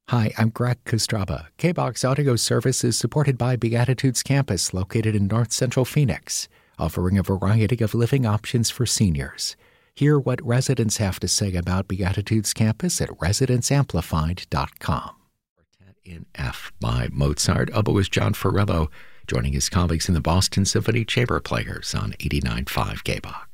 Hi, I'm Greg Kostraba. KBOX Audio Service is supported by Beatitudes Campus, located in North Central Phoenix, offering a variety of living options for seniors. Hear what residents have to say about Beatitudes Campus at residentsamplified.com. Quartet in F by Mozart. Oboist John Ferrillo, joining his colleagues in the Boston Symphony Chamber Players on 89.5 KBOX.